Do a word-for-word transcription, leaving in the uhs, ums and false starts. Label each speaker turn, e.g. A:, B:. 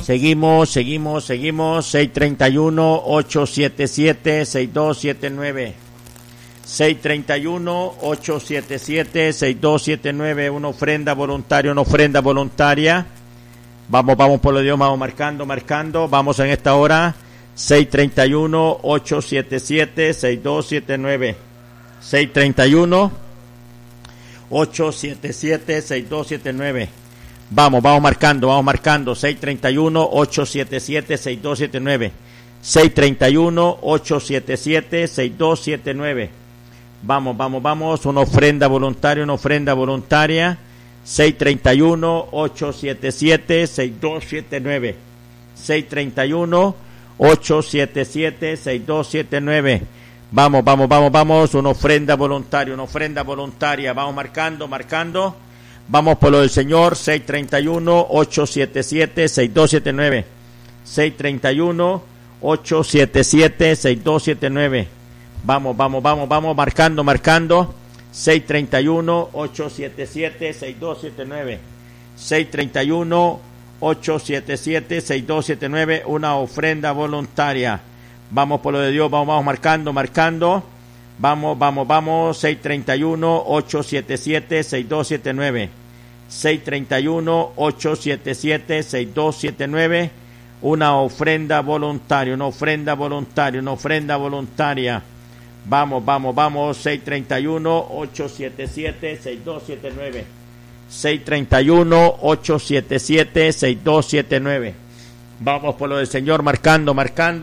A: Seguimos, seguimos, seguimos. seis treinta y uno, ochocientos setenta y siete, sesenta y dos setenta y nueve. seis treinta y uno, ochocientos setenta y siete, sesenta y dos setenta y nueve. Una ofrenda voluntaria, una ofrenda voluntaria. Vamos, vamos por lo de Dios, vamos marcando, marcando. Vamos en esta hora. seis treinta y uno, ochocientos setenta y siete, sesenta y dos setenta y nueve. seis treinta y uno, ochocientos setenta y siete, sesenta y dos setenta y nueve. Vamos, vamos marcando, vamos marcando. seis treinta y uno, ochocientos setenta y siete, sesenta y dos setenta y nueve. seis treinta y uno, ochocientos setenta y siete, sesenta y dos setenta y nueve. Vamos, vamos, vamos. Una ofrenda voluntaria, una ofrenda voluntaria. seis treinta y uno, ochocientos setenta y siete, sesenta y dos setenta y nueve. seis treinta y uno, ochocientos setenta y siete, sesenta y dos setenta y nueve. Vamos, vamos, vamos, vamos. Una ofrenda voluntaria, una ofrenda voluntaria. Vamos marcando, marcando. Vamos por lo del Señor. seis treinta y uno, ochocientos setenta y siete, sesenta y dos setenta y nueve. seis treinta y uno, ochocientos setenta y siete, sesenta y dos setenta y nueve. Vamos, vamos, vamos, vamos. Marcando, marcando. seis treinta y uno, ochocientos setenta y siete, sesenta y dos setenta y nueve. seis treinta y uno, ochocientos setenta y siete, sesenta y dos setenta y nueve. Una ofrenda voluntaria. Vamos por lo de Dios, vamos, vamos marcando, marcando. Vamos, vamos, vamos. seis treinta y uno, ochocientos setenta y siete, sesenta y dos setenta y nueve. seis treinta y uno, ochocientos setenta y siete, sesenta y dos setenta y nueve. Una ofrenda voluntaria, una ofrenda voluntaria, una ofrenda voluntaria. Vamos, vamos, vamos. seis treinta y uno, ochocientos setenta y siete, sesenta y dos setenta y nueve. seis treinta y uno, ochocientos setenta y siete, sesenta y dos setenta y nueve. Vamos por lo del Señor, marcando, marcando.